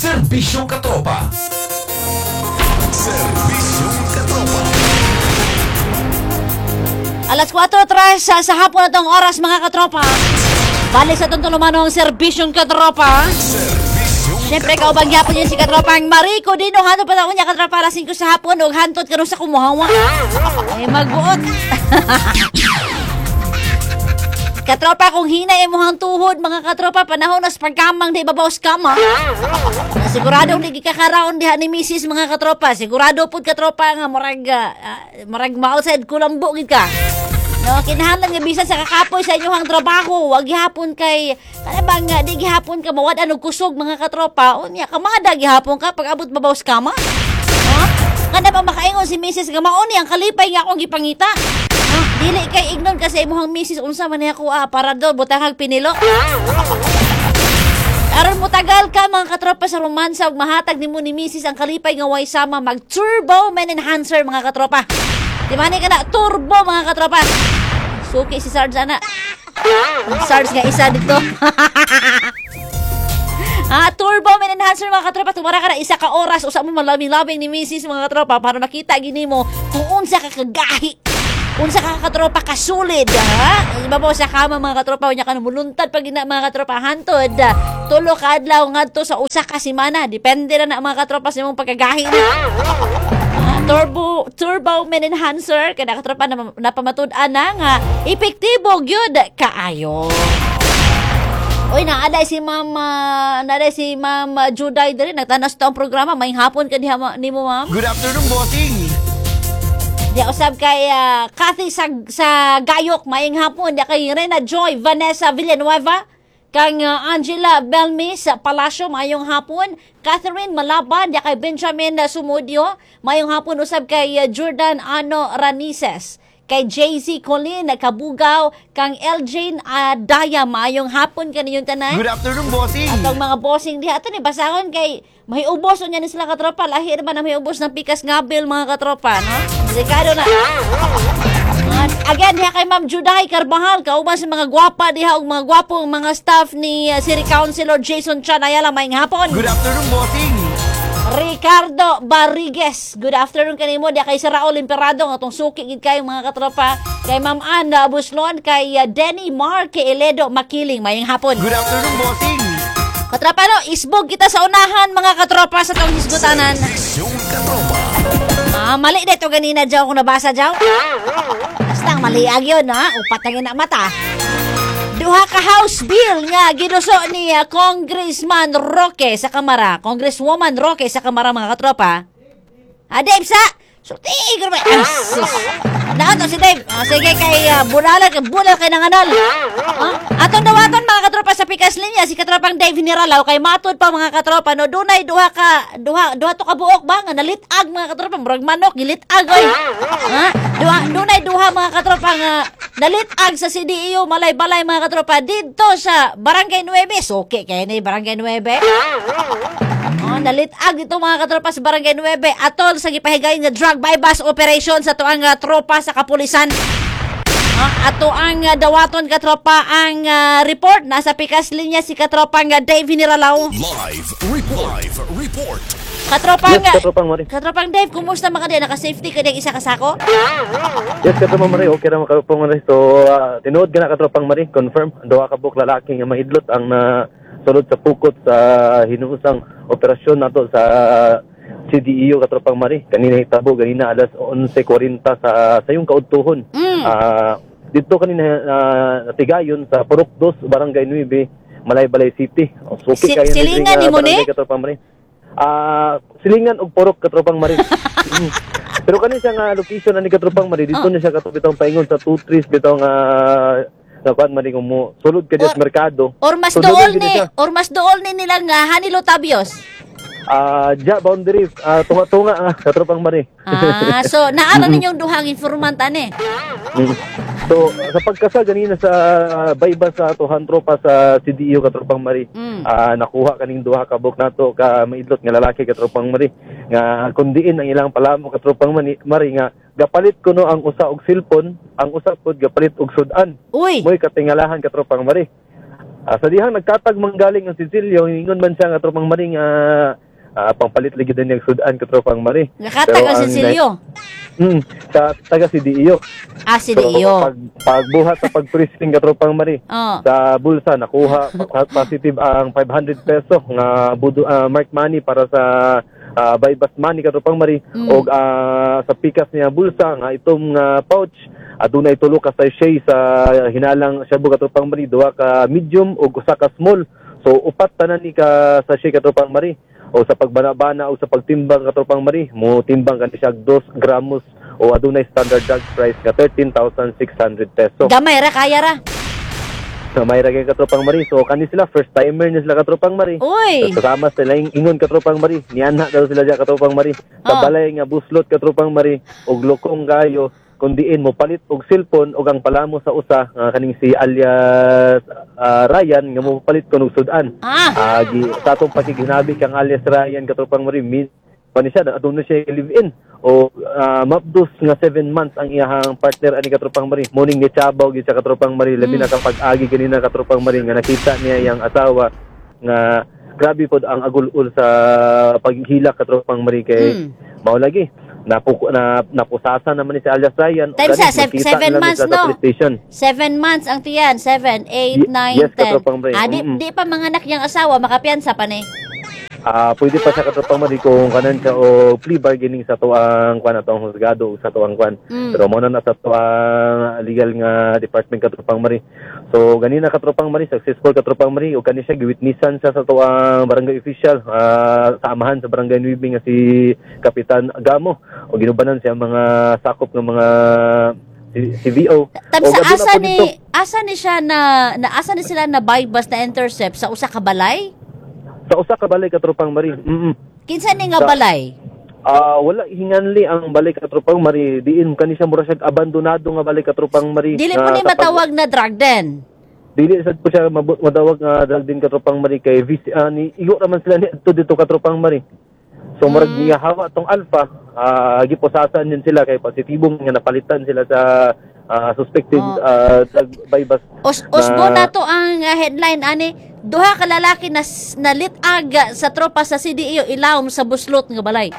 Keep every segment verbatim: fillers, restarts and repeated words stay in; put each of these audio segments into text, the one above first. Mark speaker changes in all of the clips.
Speaker 1: Serbisyong Katropa. Serbisyong Katropa.
Speaker 2: Alas kwatro tres sa, sa hapon na tong oras mga katropa. Balik sa itong tulumanong Serbisyong Katropa. Siyempre, kaubang yapon yun si Katropang Mariko. Dino, hanto pa na ko niya katropa alas singko sa hapon. Huwag hantot ka rin sa kumuhawa. Eh, magbuot. Katropa, kung hinay mo hang tuhod, mga katropa, panahon nas pagkamang di babaw skama. Na siguradong di kakaraon diha ni misis mga katropa. Sigurado po katropa nga murag, uh, murag ma-outside kulambo gid ka. No, kinahanglan nga bisan sa kakapoy sa inyong trabaho, wag gihapon kay kana bang uh, di gihapon ka mawad og kusog mga katropa. Unya kamada gihapon ka pag abot babaw skama. No? Kana ba makaingon si misis nga mao ni ang kalipay nga akong gipangita. No? Dili kay ignon kasi imong misis unsa man niya ko ah, para do butahag pinilo. Aron mo tagal ka mga katropa sa romansa ug mahatag nimo ni misis ang kalipay nga way sama mag turbo men enhancer mga katropa. Di mani ka na turbo mga katropa. Suki si Sarge ana. Sarge nga isa dito. Ah, turbo men enhancer mga katropa. Tumara ka na isa ka oras usa mo malabing-labing ni misis mga katropa para makita gini mo kung unsa ka kagahi. Unsa ka katropa kasulid, ha? Ibabaw sa kama mga katropa unya ka muluntad pag ina mga katropa hantod. Tulo ka adlaw ngadto sa usa ka semana. Depende na na mga katropa sa imong pagkagahi na. Turbo turbo men enhancer kada katropa na napamatud-an na nga epektibo gyud kaayo. Oy naaday si Mama, naaday si Ma'am Juday diri nagtanas ta ang programa may hapon ka diha nimo ma'am.
Speaker 3: Good afternoon, bossing.
Speaker 2: Dia usab kay uh, Kathy sa, sa Gayok maayong hapon dia kay Rena Joy Vanessa Villanueva. Kang uh, Angela Belmi sa Palasyo, mayong hapon. Catherine Malaban, di kay Benjamin uh, Sumudio. Mayong hapon usab kay uh, Jordan Ano Ranises. Kay J Z Colin, Kabugaw. Kang Elgin uh, Daya, mayong hapon kaninyong tanan.
Speaker 3: Good afternoon, bossing.
Speaker 2: Atong mga bossing di ato ni basahon kay may ubos unya ni sila katropa. Lahi naman na may ubos ng pikas ngabil mga katropa, no? Delikado na. Again, diha kay Ma'am Juday Carbajal, kauban sa mga gwapa diha og mga gwapong mga staff ni uh, City Councilor Jason Chan Ayala maayong hapon.
Speaker 3: Good afternoon, bossing.
Speaker 2: Ricardo Barrigues, good afternoon kanimo diha kay Sir Raul Imperado nga tong suki gid kayo mga katropa. Kay Ma'am Anna Buslon, kay uh, Denny Mar, kay Eledo Makiling maayong hapon.
Speaker 3: Good afternoon, bossing.
Speaker 2: Katropa no, isbog kita sa unahan mga katropa sa tong hisgutanan.
Speaker 1: Serbisyong Katropa.
Speaker 2: Ah, mali dito ganina jaw kung nabasa jaw. Basta maliag yun, ha? Upat na mata. Duha ka House Bill nga ginuso ni uh, Congressman Roque sa Kamara. Congresswoman Roque sa Kamara, mga katropa. Ah, Dave, sa... So, tigre ba? Ah, sus. Naato si Dave. Ah, sige, kay uh, Bulala, kay Bulal, kay Nanganal. Ah? Atong dawaton, mga katropa, sa pikas linya, si katropang Dave Niralaw, kay matod pa, mga katropa, no? Dunay, duha ka, duha, duha to ka buok ba? Nga nalitag, mga katropa, murag manok, gilitag, oy. Ha? Duha, dunay, duha, mga katropa, nga nalitag sa C D E O, malay-balay, mga katropa, dito sa Barangay Nueve. So, okay, kaya na Barangay Nueve. Oh, nalitag dito mga katropa sa Barangay Nueve atol sa gipahigay nga drug bypass operation sa tuang uh, tropa sa kapulisan. Uh, ato ang uh, dawaton katropa ang uh, report nasa pikas linya si katropang uh, Dave Hiniralaw.
Speaker 1: Live report. Live report.
Speaker 2: Katropang
Speaker 4: Yes, katropang Mari.
Speaker 2: Katropang Dave, kumusta man ka din? Naka-safety ka din isa kasako?
Speaker 4: Yes, katropang Mari. Okay ra katropang Mari. So, uh, tinuod ka na katropang Mari. Confirm. Duha ka buk lalaki nga mahidlot ang na sulod sa pukot sa hinuusang operasyon nato sa C D E O katropang Mari. Kanina hitabo, ganina alas eleven forty sa sayong kaudtuhon.
Speaker 2: Mm.
Speaker 4: Uh, dito kanina uh, natigayon sa Purok two, Barangay Nueve, Malaybalay City. O, suki
Speaker 2: Si-
Speaker 4: kayo
Speaker 2: silingan ni mo ni?
Speaker 4: katropang Mari. Ah, silingan og Purok katropang Mari. Mm. Pero kanina siya nga location ani katropang Mari, dito
Speaker 2: Oh.
Speaker 4: na siya katupitong paingon sa two trees bitong uh, nakuan Mari kung mo sulod ka
Speaker 2: Or-
Speaker 4: sa merkado.
Speaker 2: Or mas
Speaker 4: So,
Speaker 2: dool
Speaker 4: doon
Speaker 2: ni
Speaker 4: gini siya.
Speaker 2: or mas dool ni nilang uh, Hanilo Tabios.
Speaker 4: Ah, ja boundary, ah, tunga-tunga nga katropang Mari.
Speaker 2: Ah, so naara ninyong duhang informant ane.
Speaker 4: Mm. So, sa pagkasa ganina sa uh, bayba sa tuhan tropa sa C D E O katropang Mari,
Speaker 2: Mm.
Speaker 4: ah, nakuha kaning duha ka buk nato ka maidlot nga lalaki katropang Mari nga kundiin ang ilang palamo katropang Mari, Mari nga gapalit ko no ang usa og cellphone, ang usa pod gapalit og sudan.
Speaker 2: Uy.
Speaker 4: Moy katingalahan katropang Mari. Ah, sa dihang nagkatag manggaling ang Cecilio, ingon man siya nga tropang maring ah, ah, pangpalit lagi din yung sudan ka tropang mari.
Speaker 2: Nakatag
Speaker 4: Pero
Speaker 2: ang
Speaker 4: ang-
Speaker 2: Cecilio.
Speaker 4: Hmm, sa taga si Diyo.
Speaker 2: Ah, si
Speaker 4: So,
Speaker 2: Dio.
Speaker 4: pag pagbuhat sa pag-pristing ka tropang mari.
Speaker 2: Oh.
Speaker 4: Sa bulsa nakuha pa- positive ang five hundred peso nga budo ah, mark money para sa uh, bypass money ka tropang mari
Speaker 2: Mm.
Speaker 4: og ah, sa pikas niya bulsa nga itong nga pouch adunay tulo ka sachet sa hinalang shabu ka tropang mari, duha ka medium ug usa ka small. So upat tanan ni ka sachet ka tropang mari. O sa pagbana-bana o sa pagtimbang ka tropang mari, mo timbang kan siya two gramos o adunay standard drug price nga thirteen thousand six hundred peso.
Speaker 2: Gamay ra, kaya ra.
Speaker 4: So may ragay ka tropang mari. So kani sila first timer ni sila ka tropang mari.
Speaker 2: Uy.
Speaker 4: So, kasama sila yung ingon ka tropang mari. Nianha daw sila diya ka tropang mari. Sa
Speaker 2: Oh.
Speaker 4: balay nga buslot ka tropang mari og lokong gayo kun diin mo palit og cellphone og ang palamo sa usa nga kaning si alias ah, Ryan nga mo palit kun og sudan.
Speaker 2: Ah.
Speaker 4: Ah, gi sa atong pakiginabi kang alias Ryan katropang mari min pani siya adun na siya live in o ah, mapdos nga seven months ang iyahang partner ani katropang mari. Morning ni Chabaw gi sa katropang mari labi na kapag agi ganina katropang mari nga nakita niya yang asawa nga grabe pod ang agul-ul sa paghilak katropang mari kay
Speaker 2: Mm.
Speaker 4: mao lagi napuko na napusasan naman ni si alias Ryan.
Speaker 2: Time
Speaker 4: Ganit,
Speaker 2: sa, sev-
Speaker 4: nakita
Speaker 2: seven
Speaker 4: nila ni
Speaker 2: months,
Speaker 4: sa
Speaker 2: no?
Speaker 4: police station.
Speaker 2: Seven months ang tiyan. Seven, eight,
Speaker 4: Ye-
Speaker 2: nine,
Speaker 4: yes,
Speaker 2: ten.
Speaker 4: katropang Bray.
Speaker 2: Ah, di,
Speaker 4: Mm-mm.
Speaker 2: di pa mga anak niyang asawa, makapiyansa pa ni.
Speaker 4: Ah, pwede pa siya katropang mari kung kanan siya o plea bargaining sa tuang kwan atong husgado o sa tuang kwan.
Speaker 2: Mm.
Speaker 4: Pero mo na na sa tuang legal nga department katropang mari. So ganina katropang mari successful katropang mari o kani siya giwitnessan siya sa tuang barangay official ah, sa amahan sa barangay Nuibing nga si Kapitan Gamo o ginubanan siya mga sakop ng mga C V O.
Speaker 2: Tam
Speaker 4: O,
Speaker 2: sa
Speaker 4: gabi na
Speaker 2: asa
Speaker 4: po
Speaker 2: ni,
Speaker 4: dito.
Speaker 2: asa ni siya na, na asa ni sila na bypass na intercept sa usa ka balay?
Speaker 4: Sa usa ka balay katropang mari. Mm.
Speaker 2: Kinsa ni nga
Speaker 4: Sa-
Speaker 2: balay?
Speaker 4: Ah, wala hinganli ang balik katropang mari. Diin kani siya mura siya abandonado nga balik katropang mari.
Speaker 2: Dili
Speaker 4: nga
Speaker 2: mo ni
Speaker 4: sa pag-
Speaker 2: matawag na drug den.
Speaker 4: Dili sad po siya mabu- madawag nga drug din katropang mari kay vis ah, ni igo naman sila ni adto dito katropang mari. So murag
Speaker 2: Mm.
Speaker 4: niya hawa tong alpha, ah giposasan yun sila kay positibong nga napalitan sila sa ah, suspected
Speaker 2: Oh.
Speaker 4: ah, drug bypass.
Speaker 2: Os osbo na to ang uh, headline ani, duha ka lalaki na s- nalit aga sa tropa sa C D E O ilawom sa buslot nga balay.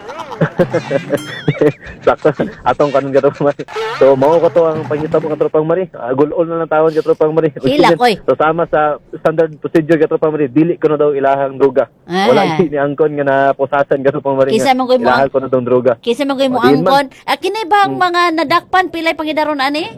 Speaker 4: Sakto atong kanon katropang mari. So mao ko to ang pangitabo katropang mari. Uh, Gulol na lang tawon katropang mari.
Speaker 2: Hilak, oy.
Speaker 4: So sama sa standard procedure katropang mari, dili ko na daw ilahang droga.
Speaker 2: Ah.
Speaker 4: Wala ni angkon nga napusasan katropang mari.
Speaker 2: Kisa
Speaker 4: nga
Speaker 2: man ko'y mo
Speaker 4: ilahang
Speaker 2: ang-
Speaker 4: ko na daw droga.
Speaker 2: Kisa man ko'y mo
Speaker 4: O, diin man.
Speaker 2: angkon. Ah, kini ba ang mga nadakpan pilay pangidaron ani?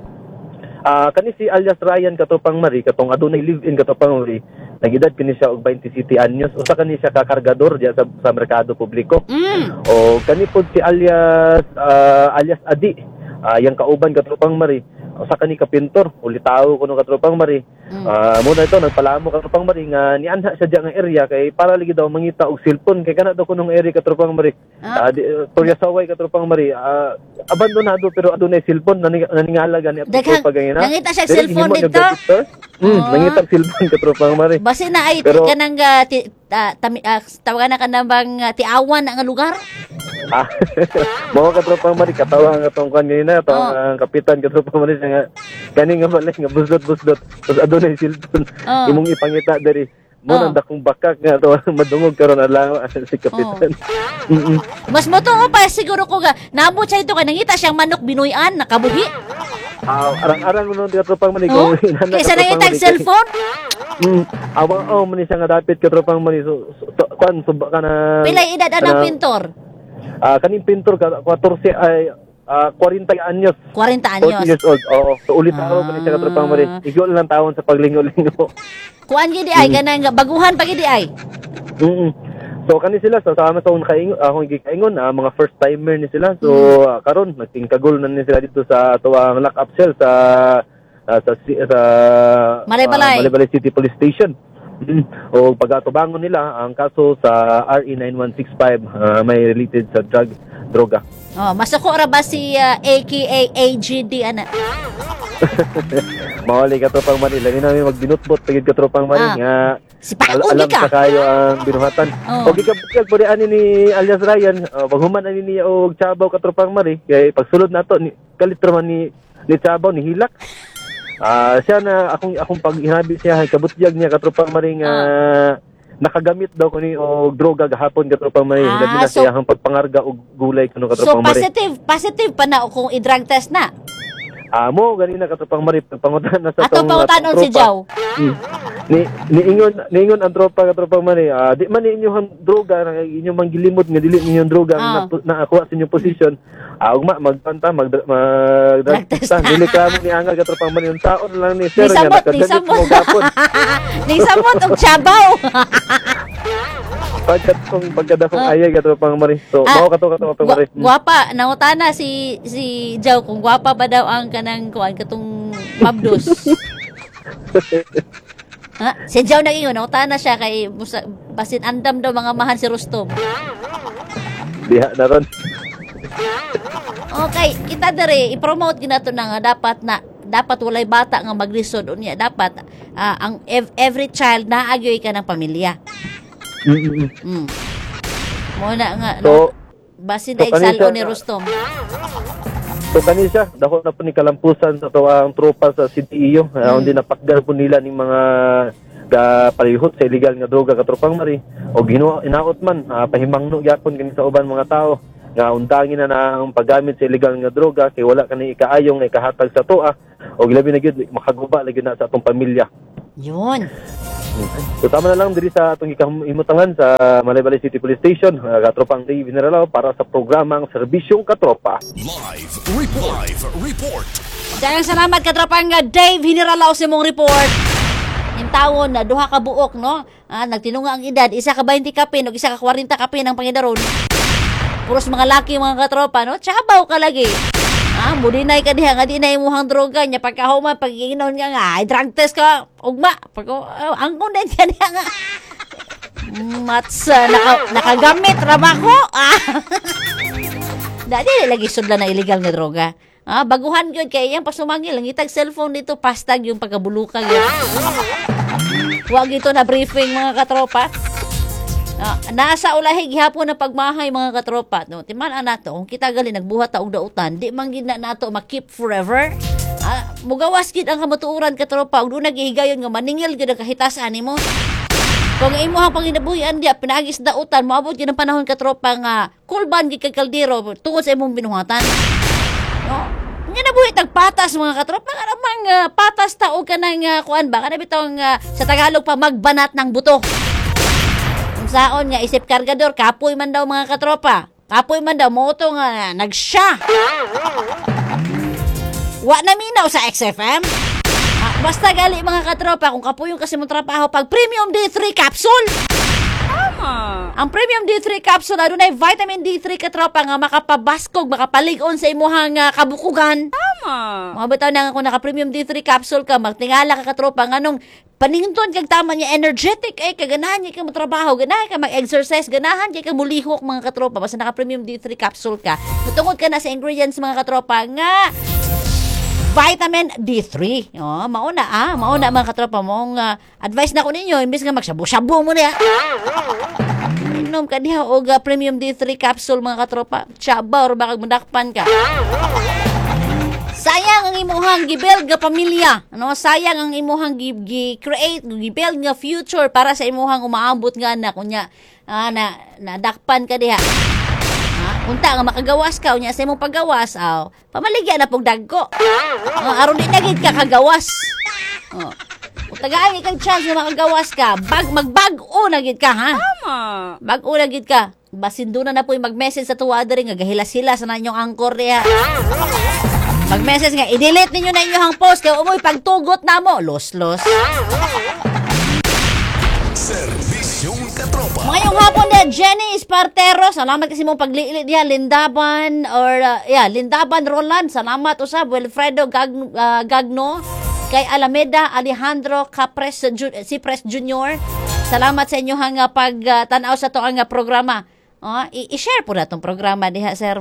Speaker 4: Ah, kani si alias Ryan katopang mari katong adunay live-in katopang mari. Nagedad kini siya og twenty city anyos. Usa kani siya ka kargador diya sa, sa merkado publiko.
Speaker 2: Mm.
Speaker 4: O kani pod si alias ah, alias Adi. Ah, yang kauban katopang mari. Usa kani ka pintor, ulitaw kuno katopang mari.
Speaker 2: Mm.
Speaker 4: Ah, muna ito nagpalamo katopang mari nga nianha siya diya nga area kay para lagi daw mangita og cellphone kay kana daw kunong area katopang mari.
Speaker 2: Ah.
Speaker 4: Ah, di, Torya Saway katopang mari. Ah, abandonado pero adunay cellphone naning naningala gani
Speaker 2: Daghang-
Speaker 4: pagangina.
Speaker 2: nangita siya
Speaker 4: Dili,
Speaker 2: cellphone
Speaker 4: gihimo niya
Speaker 2: dito?
Speaker 4: gadget, sir. Hmm,
Speaker 2: Ah.
Speaker 4: nangita cellphone katopang mari.
Speaker 2: Basi na ay
Speaker 4: Pero-
Speaker 2: kanang uh, ti, ta, tami, ah, tawagan na ka na bang ah, tiawan nga lugar?
Speaker 4: Ah, mga katropang mari, katawa ang atong kwan ngayon na, ito
Speaker 2: Oh.
Speaker 4: ang kapitan katropang mari, siya nga, kani nga balay, nga buslot-buslot, tapos adunay cellphone,
Speaker 2: Oh.
Speaker 4: imong ipangita dari, mo
Speaker 2: Oh.
Speaker 4: nang dakong bakak nga, ito, madungog karon alaw, si kapitan. Mm-mm.
Speaker 2: Mas motungo pa siguro ko ga nabot siya ito kay nangita siyang manok binuyan nakabuhi.
Speaker 4: Ah, arang-arang mo nung katropang mari,
Speaker 2: Oh?
Speaker 4: kung inana
Speaker 2: Kaysa
Speaker 4: katropang
Speaker 2: nangita
Speaker 4: mari,
Speaker 2: cellphone?
Speaker 4: Mm, awang oh, man siya nga dapit katropang mari, so, so, so kwan, suba ka na,
Speaker 2: Pilay edad anang
Speaker 4: kana-
Speaker 2: pintor?
Speaker 4: Ah, kaning pintor, ka, fourteen ay, ah, forty anyos.
Speaker 2: forty
Speaker 4: forty
Speaker 2: anyos.
Speaker 4: years old. Oo. So ulit
Speaker 2: Ah.
Speaker 4: ako man siya katropang mari. Igol lang tawon sa paglingo-lingo.
Speaker 2: Kuan gidi ay kanang baguhan pa gidi ay.
Speaker 4: Mm. So kani sila sa sama sa un kaingon, akong gikaingon, ah, mga first timer ni sila. So ah, karon nagtingkagol na ni sila dito sa tuwang lock up cell sa ah, sa si- sa
Speaker 2: Malaybalay.
Speaker 4: ah, Malaybalay City Police Station. Mm. O pagatubangon nila ang kaso sa R E nine one six five ah, may related sa drug droga.
Speaker 2: Oh, masuko ra ba si ah, A K A A G D ana?
Speaker 4: Mawali katropang mari, lagi namin magbinutbot pagid katropang mari
Speaker 2: Ah.
Speaker 4: nga
Speaker 2: Si Paon
Speaker 4: Al- alam
Speaker 2: ka.
Speaker 4: sa kayo ang binuhatan.
Speaker 2: Oh.
Speaker 4: O gikabukag po ani ni alias Ryan, uh, paghuman ani niya og Chabaw katropang mari, kay pagsulod nato ni kalitro man ni ni Chabaw ni hilak. Ah, siya na akong akong pag hinabi siya kabutyag niya katropang maring ah, nakagamit daw kuni og droga gahapon katropang maring
Speaker 2: Ah,
Speaker 4: labi na
Speaker 2: so-
Speaker 4: siya ang pagpangarga og gulay kuno
Speaker 2: So,
Speaker 4: katropang maring.
Speaker 2: positive, positive pa na kung i-drug test na.
Speaker 4: Amo ganina katropang maring pagpangutan na sa
Speaker 2: Ato
Speaker 4: tong
Speaker 2: pangutanon si
Speaker 4: tropa.
Speaker 2: Jaw.
Speaker 4: Hmm. Ni niingon niingon ang tropa katropang maring ah, di man ninyo ang droga na inyong manggilimot nga dili ninyo ang droga ang
Speaker 2: Ah.
Speaker 4: napu- nakakuha sa inyong posisyon. Ah, ugma magpanta mag mag
Speaker 2: Drug test
Speaker 4: ta
Speaker 2: na.
Speaker 4: dili ka mo ni angal katropang maring taon lang ni sir
Speaker 2: Ni
Speaker 4: nga
Speaker 2: samot, ni
Speaker 4: nakagamit
Speaker 2: samot.
Speaker 4: mo gapon.
Speaker 2: Ni samot og Chabaw.
Speaker 4: Pagkat kung pagkadakong
Speaker 2: Ah.
Speaker 4: ayay katropang maring. So
Speaker 2: Ah,
Speaker 4: mao kato katropang
Speaker 2: Gwa-
Speaker 4: maring.
Speaker 2: Gwapa, nangutana si si Jaw kung gwapa ba daw ang kanang kuan katong mabdos. Ha? Si Jaw na ingon, nangutana siya kay musa- basin andam daw mga mahan si Rustom.
Speaker 4: Diha na ron.
Speaker 2: Okay, kita dere i-promote ginato na nga dapat na dapat walay bata nga maglisod unya dapat ah, ang ev- every child naagyoy ka ng pamilya.
Speaker 4: Mm-mm.
Speaker 2: Mm. Mo na nga
Speaker 4: So,
Speaker 2: no, basin
Speaker 4: so
Speaker 2: na exalo
Speaker 4: kanisa-
Speaker 2: ni Rustom.
Speaker 4: So kani siya, dako na po ni kalampusan sa to ang tropa sa C D E O. Uh,
Speaker 2: Mm.
Speaker 4: Hindi napakgal po nila ning mga ga palihot sa illegal nga droga katropang mari. O gino inaot man, uh, pahimangno gyapon kini sa uban mga tao nga untangin na na ang paggamit sa illegal nga droga kay wala kani ikaayong nga ikahatag sa toa o gilabi na gyud makaguba lagi na sa atong pamilya.
Speaker 2: Yun.
Speaker 4: So tama na lang diri sa atong ikahimutangan sa Malaybalay City Police Station, uh, katropang Dave General para sa programang Serbisyong Katropa.
Speaker 1: Live report. Live report.
Speaker 2: Daghang salamat katropang nga Dave Hiniralaw sa mong report. Yung taon na duha ka buok no. Ah, nagtinunga ang edad, isa ka twenty kapin ug isa ka forty kapin ang pangidaron. Puros mga laki mga katropa no. Chabaw ka lagi. Ah, mudinay ka diha nga di na imuhang droga nya pagkahuman pag-iinom nga nga ay drug test ka ugma pag uh, ang kunden ka diha nga matsa naka, nakagamit trabaho ah dati lagi sudlan na illegal nga droga. Ah, baguhan gyud kay iyang pasumangil ang itag cellphone dito pastag yung pagkabulukag yun. Wag ito na briefing mga katropa. Ah, nasa ulahi gihapon na pagmahay mga katropa no. Timan ana to kung kita gali nagbuhat ta og dautan, di man gid na nato makip forever. Ah, mugawas gid ang kamatuoran katropa ug dunay gihigayon nga maningil gid ang kahitasan nimo. Kung imo ang panginabuhian dia pinagis dautan moabot gid ang panahon katropa nga kulban gid kay kaldero tungod sa imong binuhatan. No. Nga nabuhi tagpatas mga katropa nga namang uh, patas ta og kanang uh, kuan ba kana bitong uh, sa Tagalog pa magbanat ng buto. Saon nga isip kargador kapoy man daw mga katropa. Kapoy man daw moto nga nagsya. Wa na minaw sa X F M. Ah, basta gali mga katropa kung kapoy yung kasi mong trabaho pag Premium D three capsule. Tama. Ang Premium D three capsule adunay vitamin D three katropa nga makapabaskog, makapalig-on sa imuhang uh, kabukugan. Tama. Mga bitaw na nga kung naka Premium D three capsule ka, magtingala ka katropa nganong panington kag tama niya energetic ay kaganahan niya ka matrabaho, ganahan ka mag-exercise, ganahan niya ka mulihok mga katropa basta naka Premium D three capsule ka. Matungod ka na sa ingredients mga katropa nga vitamin D three. Oh, mauna ah, mauna mga katropa mong uh, advice na ko ninyo imbes nga magsabu-sabu mo niya. Inom ka diha og uh, Premium D three capsule mga katropa. Tsaba or baka mudakpan ka. Sayang ang imuhang gibuild nga pamilya. Ano, sayang ang imuhang gi-create, gibuild nga future para sa imuhang umaabot nga anak kunya. Ah, na nadakpan ka diha. Ha? Unta nga makagawas ka unya sa imong paggawas, aw. Pamaligya na pog dagko. Ah, aron di na gid ka kagawas. Oh. Kung tagaan ikang chance na makagawas ka, bag magbag-o na gid ka, ha? Tama. Bag-o na gid ka. Basin doon na na po yung mag-message sa tuwa diri nga gahilas-hilas na inyong angkor diha. Mag-message nga, i-delete ninyo na inyong post kaya umoy pagtugot na mo. Los-los.
Speaker 1: Serbisyong Katropa.
Speaker 2: Ngayong hapon na, Jenny Espartero. Salamat kasi mong paglilit diha. Lindaban, or, uh, yeah, Lindaban Roland. Salamat usab. Wilfredo Gag, uh, Gagno. Kay Alameda Alejandro Capres, Ju- Cipres Junior Salamat sa inyo hang pagtanaw uh, sa to ang uh, programa. Uh, i- i-share po na itong programa diha, sir.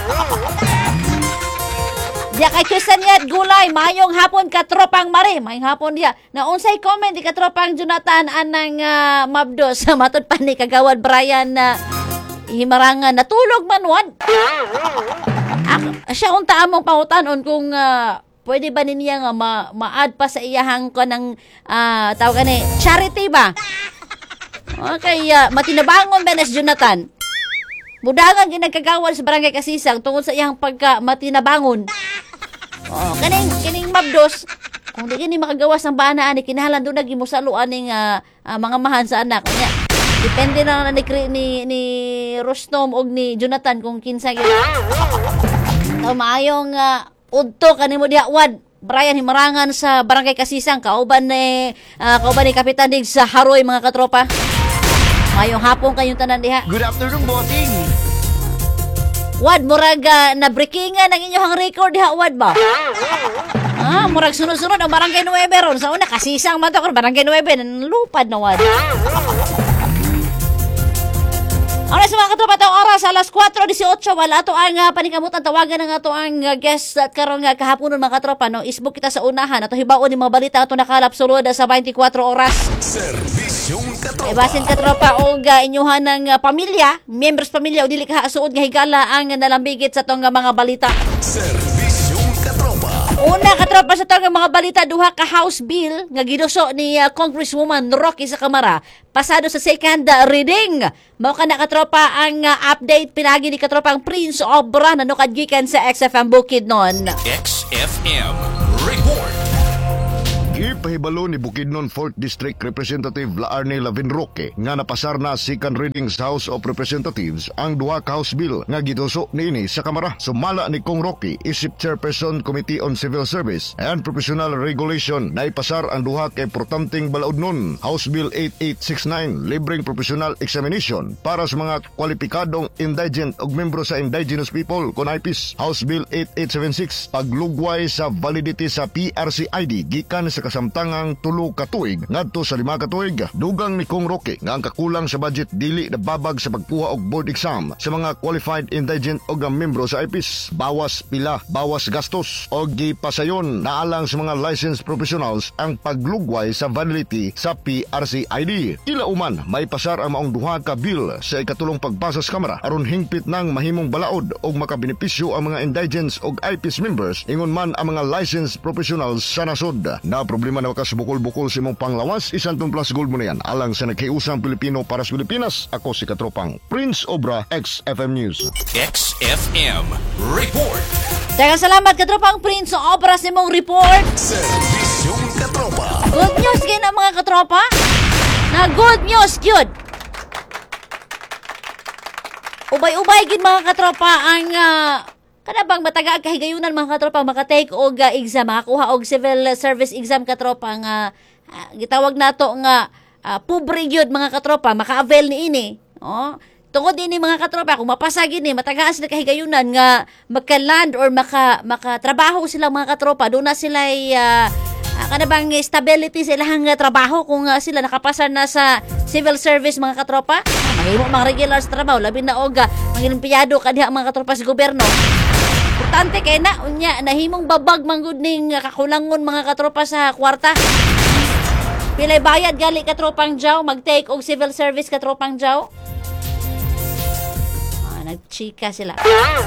Speaker 2: Diya kay Kusanyat Gulay, mayong hapon katropang Mari, mayong hapon diya. Na unsay comment di katropang Jonathan anang uh, mabdos matud pa ni kagawad Brian na uh, himarangan natulog man wad. Ak- siya unta among pangutanon kung uh, pwede ba niya nga ma- ma-add pa sa iyahang ko ng uh, tawag ni charity ba? Okay, uh, matinabangon ba na si Jonathan? Budangan ginagkagawal sa barangay Kasisang tungod sa iyang pagka matinabangon. Oh, kaning kining mabdos kung di gini makagawas ng bana ani kinahanglan do nagi mo salo aning uh, uh, mga mahan sa anak nya. Depende na ni ni, ni Rostom og ni Jonathan kung kinsa gyud. Taw maayong uh, udto kanimo diha wad. Brian himarangan sa barangay Kasisang kauban ni uh, kauban ni Kapitan Dig sa Haroy mga katropa. Mayong hapon kayong tanan diha.
Speaker 3: Good afternoon, bossing.
Speaker 2: Wad murag uh, na breakingan ang inyong record diha wad ba? Ah, murag sunod-sunod ang Barangay Nueve ron. Sa una, Kasisang man to. Barangay Nueve, lupad na wad. Oras mga katropa, itong oras, alas four eighteen, wala ito ang uh, panikamutan, tawagan ng ito ang uh, guest at karong uh, kahaponon mga katropa, no? Isbuk kita sa unahan, ito hibaon ni mga balita, ito nakalap sulod sa twenty-four oras.
Speaker 1: Serbisyong katropa.
Speaker 2: Ibasin katropa o uh, inyuhan ng uh, pamilya, members pamilya o dili ka suod nga higala ang nalambigit sa itong uh, mga balita.
Speaker 1: Serbisyong katropa.
Speaker 2: Una katropa sa itong uh, mga balita, duha ka House Bill nga ginuso ni uh, Congresswoman Rocky sa Kamara pasado sa second uh, reading. Mao ka na katropa ang uh, update pinagi ni katropang Prince Obra na nukadgikan sa X F M Bukidnon.
Speaker 1: X F M Report.
Speaker 5: Gipahibalo ni Bukidnon fourth District Representative Laarne Lavinroque nga napasar na second reading sa House of Representatives ang duha ka House Bill nga gituso niini sa Kamara. Sumala ni Kong Rocky, isip Chairperson Committee on Civil Service and Professional Regulation na ipasar ang duha ka importanteng balaod House Bill eighty-eight sixty-nine, libreng professional examination para sa mga kwalipikadong indigent ug membro sa indigenous people kon I P I S. House Bill eighty-eight seventy-six, paglugway sa validity sa P R C I D gikan sa kasamtangang tulo ka tuig ngadto sa lima ka tuig. Dugang ni Kong Roque nga ang kakulang sa budget dili nababag sa pagkuha og board exam sa mga qualified indigent og membro sa I P I S. Bawas pila, bawas gastos og gipasayon naalang sa mga licensed professionals ang paglugway sa validity sa P R C I D. Tila uman may pasar ang maong duha ka bill sa ikatulong pagbasa sa Kamara aron hingpit nang mahimong balaod og makabenepisyo ang mga indigents og I P I S members ingon man ang mga licensed professionals sa nasod. Na problema na wakas bukol-bukol si mong panglawas, isang plus gold mo na yan. Alang sa nagkiusang Pilipino para sa Pilipinas, ako si katropang Prince Obra, X F M News.
Speaker 1: X F M Report.
Speaker 2: Daghang salamat katropang Prince Obra sa imong report.
Speaker 1: Serbisyong katropa.
Speaker 2: Good news kayo na mga katropa. Na good news, good. Ubay-ubay gid mga katropa ang uh, kada bang mataga kahigayunan mga katropa makatake og uh, exam, makakuha og civil service exam katropa nga uh, gitawag nato nga uh, pobre gyud mga katropa maka-avail ni ini. Oh, tungod ini mga katropa kung mapasa gini mataga sila kahigayunan nga magka-land or maka makatrabaho sila mga katropa do na sila uh, uh, kada bang stability sa ilang trabaho kung uh, sila nakapasa na sa civil service mga katropa. Mahimo mga regular sa trabaho labi na og uh, mga empleyado kadiha mga katropa sa gobyerno. Importante kay na unya nahimong babag manggod ning kakulangon mga katropa sa kwarta. Pilay bayad gali katropang jaw mag-take og civil service katropang jaw. Ah, nagchika sila.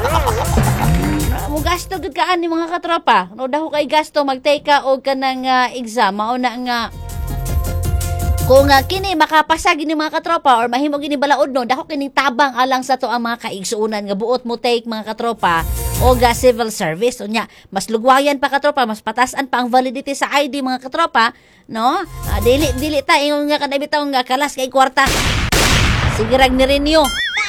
Speaker 2: Mo gasto gud kaan ni mga katropa. No daw kay gasto mag-take ka og kanang uh, exam mao na nga kung uh, kini makapasa gini mga katropa or mahimo gini balaod no dako kini tabang alang sa to ang mga kaigsuonan nga buot mo take mga katropa o ga civil service unya mas lugwayan pa katropa mas patasan pa ang validity sa I D mga katropa no uh, dili dili ta ingon nga kada bitaw nga kalas kay kwarta sige rag ni renew.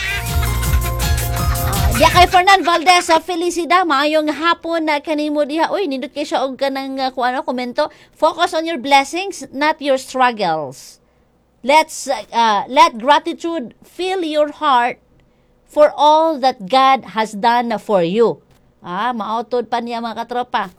Speaker 2: Diya kay Fernan Valdez sa Felicidad, maayong hapon na kanimo diha. Uy, nindot kay siya og kanang uh, kung ano, komento. Focus on your blessings, not your struggles. Let's uh, let gratitude fill your heart for all that God has done for you. Ah, mautod pa niya mga katropa.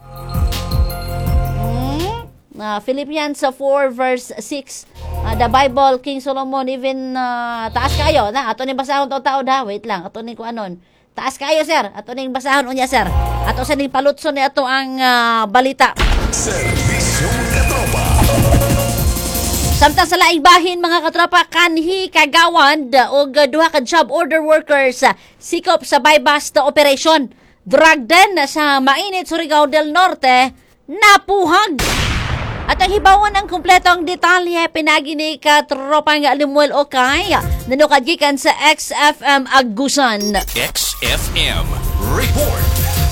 Speaker 2: Hmm? Uh, Philippians four verse six. Uh, the Bible, King Solomon, even uh, taas kayo na. Ato ni basahon taon-taon ha. Wait lang, ato ni kung anon. Taas kayo, sir. Ato ning basahon unya, sir. Ato sa ning palutson ni ato ang uh, balita.
Speaker 1: Serbisyong katropa.
Speaker 2: Samtang sa laing bahin, mga katropa, kanhi kagawan o duha ka job order workers uh, sikop sa buy-bust operation. drug den sa mainit Surigao del Norte napuhag. At ang hibawan ng kumpletong detalye pinagi ni katropang Limuel Okay nanukad gikan sa X F M Agusan.
Speaker 1: X F M Report.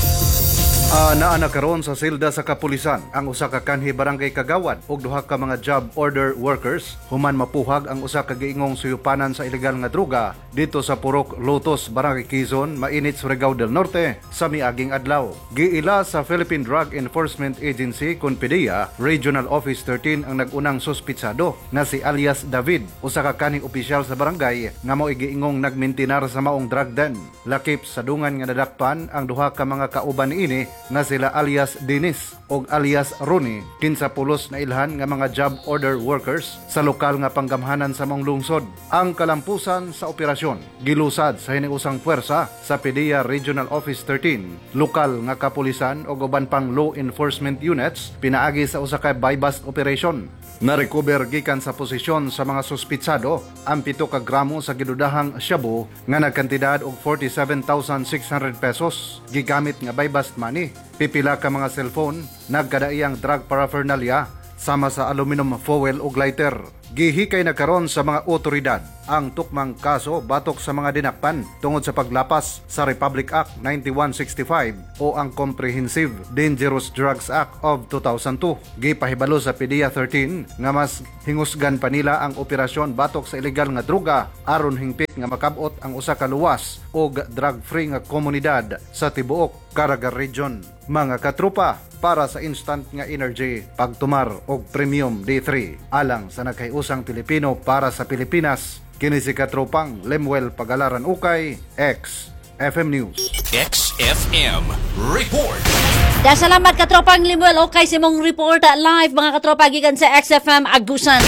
Speaker 6: Uh, naana karon sa silda sa kapulisan ang usa ka kanhi barangay Kagawad ug duha ka mga job order workers human mapuhag ang usa ka giingong suyupanan sa ilegal nga droga dito sa Purok Lotos, Barangay Quezon, Mainit, Surigao del Norte sa miaging adlaw. Giila sa Philippine Drug Enforcement Agency kon P D E A Regional Office thirteen ang nagunang suspitsado nga si alias David, usa ka kanhing opisyal sa barangay nga mao giingong nagmintinar sa maong drug den. Lakip sa dungan nga nadakpan ang duha ka mga kauban niini nga sila alias Dennis o alias Ronnie, kinsa pulos na ilhan nga mga job order workers sa lokal nga panggamhanan sa mong lungsod. Ang kalampusan sa operasyon gilusad sa hiniusang puwersa sa P D E A Regional Office thirteen, lokal nga kapulisan o uban pang law enforcement units pinaagi sa usa ka buy-bust operation. Narecover gikan sa posisyon sa mga suspitsado ang pito ka gramo sa gidudahang shabu nga nagkantidad og forty-seven thousand six hundred pesos gigamit nga buy-bust money, pipila ka mga cellphone, nagkadaiyang drug paraphernalia sama sa aluminum foil ug lighter. Gihikay na karon sa mga otoridad ang tukmang kaso batok sa mga dinakpan tungod sa paglapas sa Republic Act ninety-one sixty-five o ang Comprehensive Dangerous Drugs Act of two thousand two. Gipahibalo sa P D E A thirteen nga mas hingusgan pa nila ang operasyon batok sa ilegal nga droga aron hingpit nga makabot ang usa ka luwas o drug-free nga komunidad sa tibuok Caraga Region. Mga katropa, para sa instant nga energy, pagtumar og premium D three alang sa nagkayusang Pilipino para sa Pilipinas, kini si katropang Lemuel Pagalaran Ukay, X F M News.
Speaker 1: X F M Report.
Speaker 2: Da salamat katropang Limuel Okay sa mong report live mga katropa gikan sa X F M Agusan.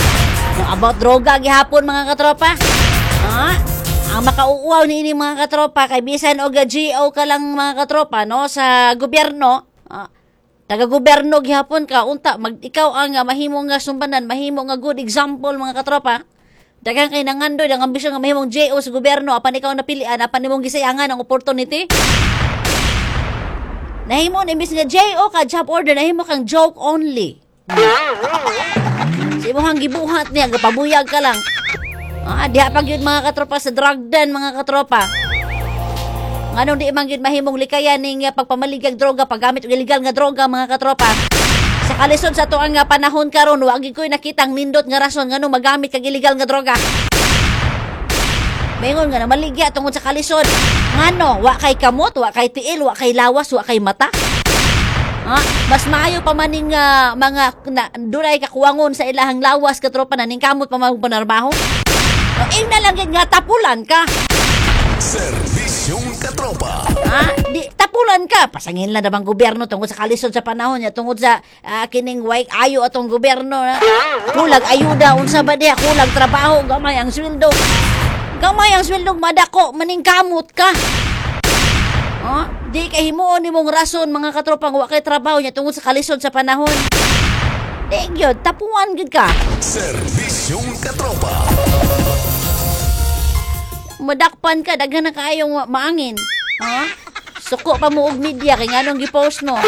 Speaker 2: No, about droga gihapon mga katropa. Ha? Ang makauuaw ni ini mga katropa kay bisan og G O ka lang mga katropa no sa gobyerno. Ah, taga-gobyerno gihapon ka unta mag ikaw ang uh, mahimo nga sumbanan, mahimo nga good example mga katropa. Daghang kay nangandoy ang ambisyon nga mahimong J O sa gobyerno apan ikaw napilian apan nimong gisayangan ang opportunity. Nahimo na imbis nga J O ka job order nahimo kang joke only. Si imong gibuhat niya gapabuyag ka lang. Ah, diha pag yun mga katropa sa drug den mga katropa. Nganong di man gyud mahimong likayan ning uh, pagpamaligag droga, paggamit og illegal nga droga mga katropa. Sa kalisod sa tuang nga panahon karon, wa gyud koy nakitang nindot nga rason nganong magamit kag illegal nga droga. Maingon nga na maligya tungod sa kalisod. Ngano, wa kay kamot, wa kay tiil, wa kay lawas, wa kay mata. Ha? Mas maayo pa maning uh, mga na, dunay kakuwangon sa ilahang lawas katropa na ning kamot pa magpanarbaho. No, ing na lang nga tapulan ka.
Speaker 1: Serbisyong katropa.
Speaker 2: Ha? Di, tapulan ka. Pasangin lang namang gobyerno tungkol sa kalisod sa panahon niya, tungkol sa uh, kining way ayo atong gobyerno. Na. Kulag ayuda, unsa ba diya, kulag trabaho, gamay ang sweldo. Gamay ang sweldo, madako, maningkamot ka. Ha? Di kay himuon nimong rason, mga katropang, wa kay trabaho niya tungkol sa kalisod sa panahon. Di gyud, tapuan gid ka.
Speaker 1: Serbisyong katropa.
Speaker 2: Madakpan ka, daghan na kaayong maangin. Ha? Suko pa mo og media, kay nganong gipost no.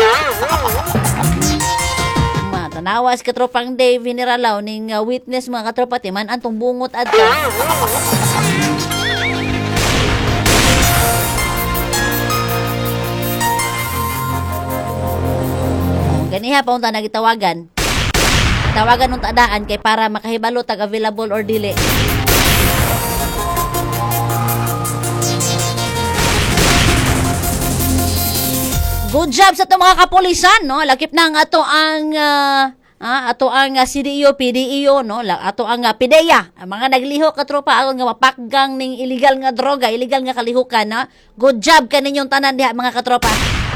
Speaker 2: Matanawas katropang Dave Generalaw ning uh, witness mga katropa timan antong bungot adto. Oh, ganiha pa unta nagitawagan. Tawagan unta daan kay para makahibalo tag available or dili. Good job sa itong mga kapulisan, no? Lakip na ang ato ang, uh, ah, ato ang uh, C D E O, P D E O, no? Ato ang uh, P D E A. Ang mga naglihok katropa, aron nga mapakgang ning illegal nga droga, illegal nga kalihukan, no? Good job kaninyong tanan diha, mga katropa.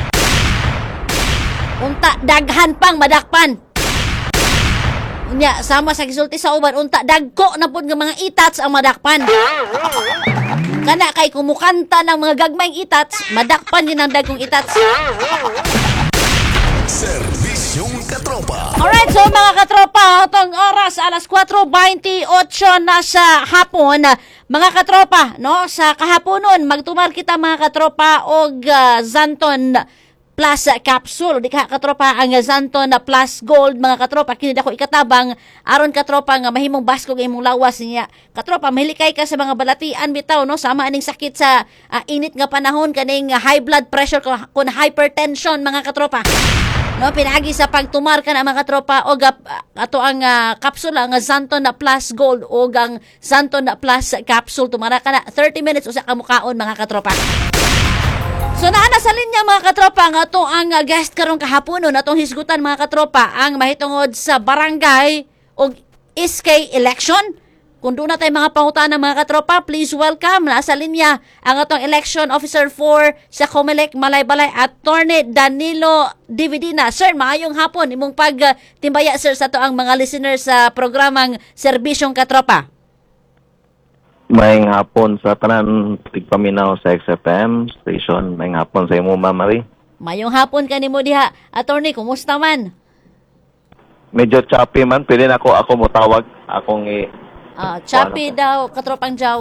Speaker 2: Unta, daghan pang madakpan. Unya, sama sa gisulti sa uban, unta, dagko na po nga mga itats ang madakpan. Kana kay kumukanta ng mga gagmayng itats, madakpan din ang dagkong itats.
Speaker 1: Serbisyong katropa.
Speaker 2: Alright, so mga katropa, itong oras alas kwatro twenty-eight na sa hapon. Mga katropa, no, sa kahaponon magtumar kita mga katropa og uh, Zanton Plus Capsule. Di ka katropa ang Zanton Plus Gold mga katropa. Kini dako ikatabang aron katropa nga mahimong basko nga imong lawas niya. Katropa, mahilikay ka sa mga balatian bitaw, no, sama aning sakit sa uh, init nga panahon, kaning uh, high blood pressure kun hypertension mga katropa. No, pinagi sa pagtumar ka na mga katropa og uh, ato ang uh, kapsula nga Zanton Plus Gold o ang Zanton Plus Capsule. Tumara ka na thirty minutes usa ka mukaon mga katropa. So naana sa linya mga katropa nga ato ang uh, guest karong kahaponon atong hisgutan mga katropa ang mahitungod sa barangay og S K election. Kung doon na tayo mga pangutana mga katropa, please welcome na sa linya ang atong election officer four sa Comelec Malaybalay, Attorney Danilo Dividina. Sir, maayong hapon imong pagtimbaya sir sa to ang mga listeners sa programang Serbisyong Katropa.
Speaker 7: Maayong hapon sa tanan tigpaminaw sa X F M station. Maayong hapon sa imo, Ma'am Marie.
Speaker 2: Maayong hapon kanimo diha. Attorney, kumusta man?
Speaker 7: Medyo choppy man, pwede na ako ako mo tawag akong i
Speaker 2: Ah, choppy daw, katropang jaw.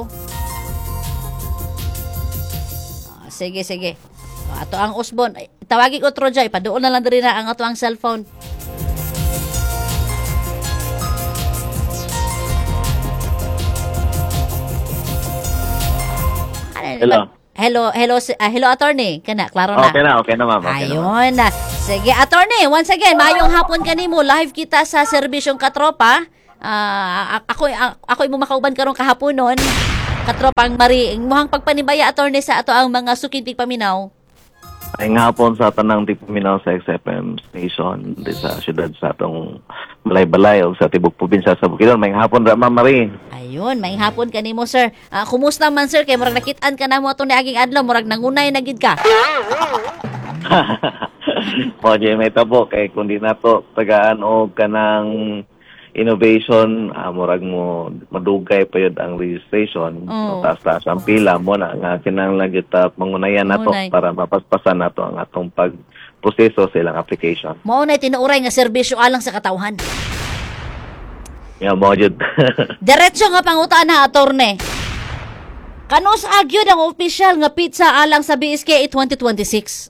Speaker 2: Ah, sige, sige. Ah, ato ang usbon. Ay, tawagi ko Troja, ipaduol na lang diri na ang ato ang cellphone.
Speaker 7: Hello.
Speaker 2: Hello, hello, si- ah, hello attorney. Kana, klaro na.
Speaker 7: Okay na, okay na, Ma'am. Okay na, Ma'am.
Speaker 2: Ayun. na. Sige, attorney, once again, mayong hapon kanimo. Live kita sa Serbisyong Katropa. Ah, ako ako imo makauban karon kahaponon. Katropang Mari, imong pagpanibaya attorney sa ato ang mga sukintig paminaw.
Speaker 7: Maayong hapon sa tanang tigpaminaw sa X F M station di sa syudad sa atong Malaybalay o sa tibok probinsya sa Bukidnon. Maayong hapon ra, Ma'am Marie.
Speaker 2: Ayun, may hapon kanimo sir. Ah, kumusta man sir kay murag nakit-an ka na mo atong niaging adlaw, murag nangunay na gid ka.
Speaker 7: O, di may tabo kay kundi na to tagaan o kanang innovation, uh, murag mo madugay pa yun ang registration.
Speaker 2: Oh.
Speaker 7: So, taas-taas ang pila mo na nga kinahanglan kita mangunayan nato
Speaker 2: Mangunay.
Speaker 7: para mapaspasan nato ang atong pagproseso sa ilang application.
Speaker 2: Mao nay tinuuray nga serbisyo alang sa katawhan.
Speaker 7: Yeah, mo jud.
Speaker 2: Diretso nga pangutana attorney. Kano sa agyod ang opisyal nga pizza alang sa B S K A twenty twenty-six?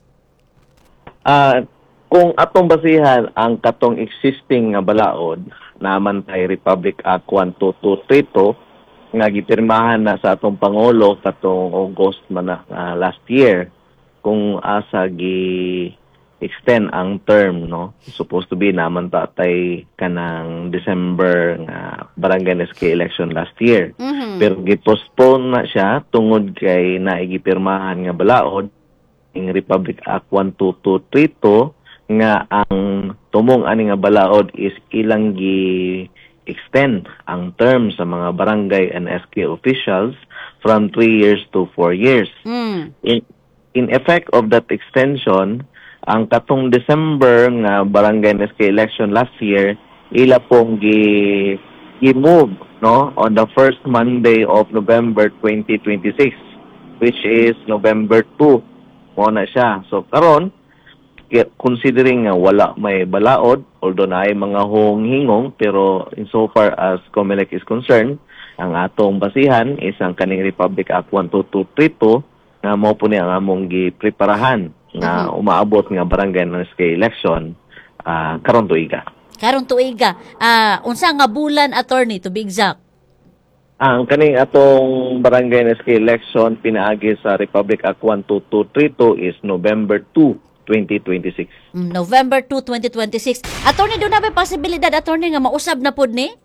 Speaker 7: Ah, kung atong basihan ang katong existing nga balaod naman tay Republic Act one two two three two nga gipirmahan na sa atong pangulo katong August man na uh, last year, kung asa gi extend ang term, no, supposed to be naman tatay kanang December nga barangay S K election last year.
Speaker 2: Mhm.
Speaker 7: Pero gipostpone na siya tungod kay naigipirmahan nga balaod ing Republic Act one two two three two nga ang tumong ani nga balaod is ilang gi extend ang term sa mga barangay and S K officials from three years to four years.
Speaker 2: Mm.
Speaker 7: In, in effect of that extension, ang katong December nga barangay and S K election last year, ila pong gi gi-move, no, on the first Monday of November twenty twenty-six, which is November two. Mo na siya. So karon, considering nga wala may balaod, although na ay mga hong-hingong, pero insofar as Comelec is concerned, ang atong basihan is ang kaning Republic Act one two two three two nga mao po niya ang among gipreparahan nga umaabot nga barangay ng S K election uh, karon tuiga.
Speaker 2: Karon tuiga. Ah, unsa nga bulan attorney to be exact?
Speaker 7: Ang kaning atong barangay ng S K election pinaagi sa Republic Act one two two three two is November two twenty twenty-six.
Speaker 2: Mm, November two twenty twenty-six. Attorney, doon na ba posibilidad attorney nga mausab na pud ni?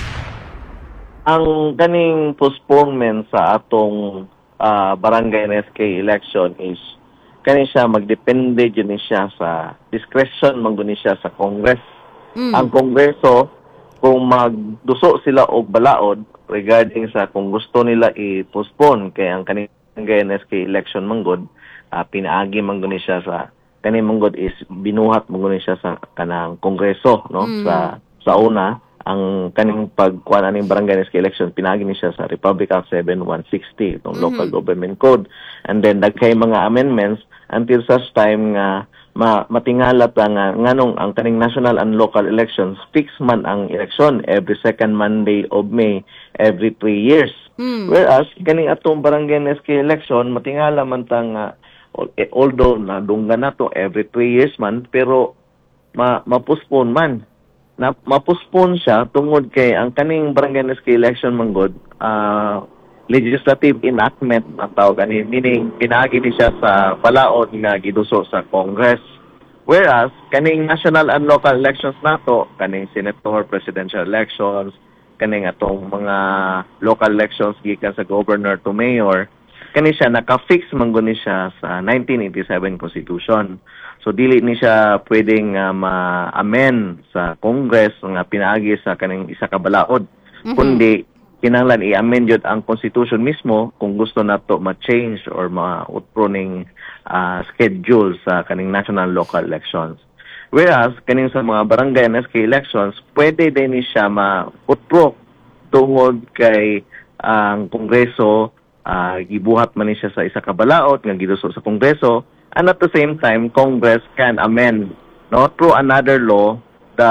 Speaker 7: Ang kaning postponement sa atong uh, barangay and S K election is kani siya magdepende yun siya sa discretion magduni siya sa Congress.
Speaker 2: Mm.
Speaker 7: Ang Kongreso kung magduso sila og balaod regarding sa kung gusto nila i-postpone kay ang kaning barangay and S K election manggod, uh, pinaagi mangguni siya sa kani manggod is binuhat mangguni siya sa kanang Kongreso, no,
Speaker 2: Mm.
Speaker 7: sa sa una ang kaning pagkuan aning barangay S K election pinagi ni siya sa Republic Act seven one sixty itong
Speaker 2: Mhm.
Speaker 7: local government code, and then dagkay mga amendments until such time nga ma matingala ta nga nganong ang kaning national and local elections fix man ang election every second Monday of May every three years.
Speaker 2: Mm.
Speaker 7: Whereas kaning atong barangay N S K election matingala man ta nga although na dungga na to every three years man pero ma ma-postpone man. Na ma-postpone siya tungod kay ang kaning barangay N S K election manggod uh, legislative enactment ang tawag ani, meaning pinaagi ni siya sa palaod nga giduso sa Congress. Whereas kaning national and local elections nato, kaning senator, presidential elections, kaning atong mga local elections gikan sa governor to mayor, kani siya naka-fix man gud ni siya sa nineteen eighty-seven Constitution. So dili ni siya pwedeng uh, ma-amend sa Congress nga pinaagi sa kaning isa ka balaod, mm-hmm. kundi kinahanglan i-amend yun ang Constitution mismo kung gusto nato ma-change or ma-utro ning uh, schedule sa kaning national local elections. Whereas, kaning sa mga barangay N S K elections, pwede din ni siya ma-utro tungod kay ang Kongreso, uh, gibuhat man ni siya sa isa ka balaod nga giduso sa Kongreso, and at the same time, Congress can amend no, through another law the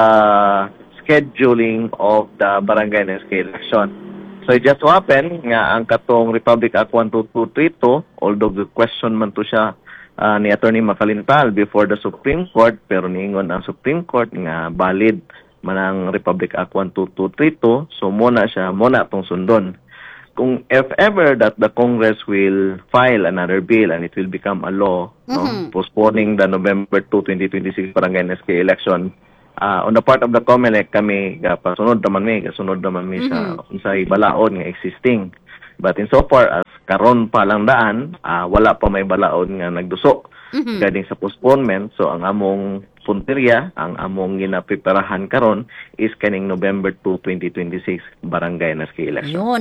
Speaker 7: scheduling of the barangay N S K election. So it just so happen nga ang katong Republic Act one two two three two, although the question man to siya uh, ni Attorney Macalintal before the Supreme Court, pero niingon ang Supreme Court nga valid man ang Republic Act one two two three two, so muna siya, muna itong sundon. Kung if ever that the Congress will file another bill and it will become a law, mm-hmm. no, postponing the November second, twenty twenty-six barangay N S K election, Uh, on the part of the COMELEC, kami pasunod naman mi, kasunod naman mi sa mm-hmm. sa balaod nga existing. But in so far as karon pa lang daan, uh, wala pa may balaod nga nagduso mm-hmm. gading sa postponement. So ang among punteriya, ang among ginapreparahan karon is kaning November second, twenty twenty-six barangay N S K election.
Speaker 2: Yun.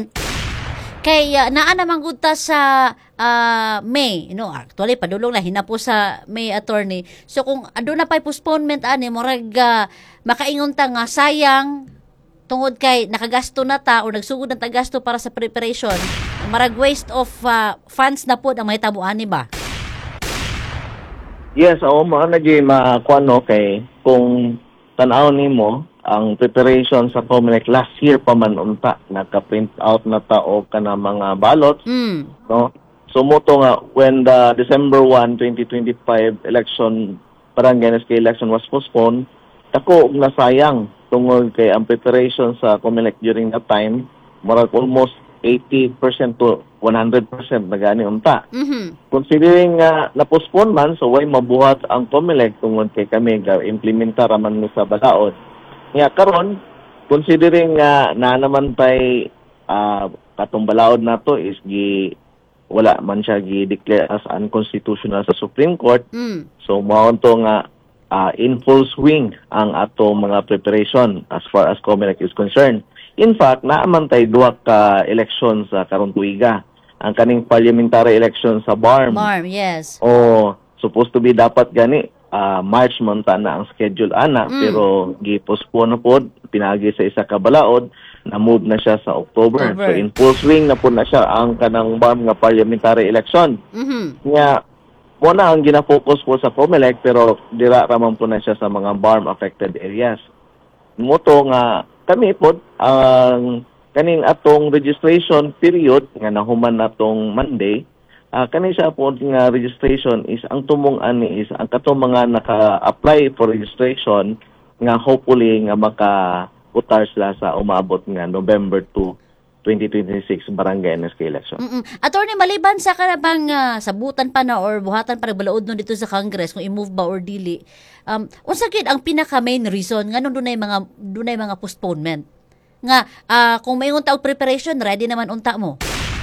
Speaker 2: Kay uh, naa naman gud ta sa uh, May, no, actually padulong na hinapo sa May, attorney. So kung ado na pay postponement ani murag uh, makaingon ta nga sayang tungod kay nakagasto na ta o nagsugod na ta gasto para sa preparation, marag waste of uh, funds na pud ang mahitabo ani ba?
Speaker 7: Yes, oo, mga nagi makuano kay kung tan-aw nimo ang preparation sa COMELEC last year pa man unta, naka-print out na ta og kana mga ballots, mm. no? So moto nga when the December first, twenty twenty-five election, barangay N S K election was postponed, tako og nasayang tungod kay ang preparation sa COMELEC during that time, marag almost eighty percent to one hundred percent na gani unta. Mm-hmm. Considering nga uh, na-postpone man, so way mabuhat ang COMELEC tungod kay kami ga-implementar man ni sa balaod. Nga karon, considering nga uh, na naman tay uh, katong balaod nato is gi wala man siya gi-declare as unconstitutional sa Supreme Court. Mm. So mao to nga uh, in full swing ang ato mga preparation as far as COMELEC is concerned. In fact, naaman tay duha ka election sa karong tuiga. Ang kaning parliamentary election sa B A R M.
Speaker 2: B A R M, yes.
Speaker 7: O supposed to be dapat gani uh, March man ta na ang schedule ana, mm. pero gi-postpone na pod, pinagi sa isa ka balaod, na-move na siya sa October. October. So in full swing na po na siya ang kanang B A R M nga parliamentary election. Mm-hmm. Nga, muna ang gina-focus po sa COMELEC, pero dira raman po na siya sa mga B A R M affected areas. Moto nga kami po ang uh, kaning atong registration period nga nahuman natong Monday, uh, kani siya po nga registration is ang tumong ani is ang katong mga naka-apply for registration nga hopefully nga maka-utar sila sa umabot nga November second, twenty twenty-six barangay N S K election.
Speaker 2: Mm-mm. Attorney, maliban sa kanabang uh, sabutan pa na or buhatan pa nagbalaod no dito sa Congress kung i-move ba or dili, um, unsa gid ang pinaka main reason nga dunay mga dunay mga postponement nga uh, kung mayingon ta og preparation ready naman unta mo?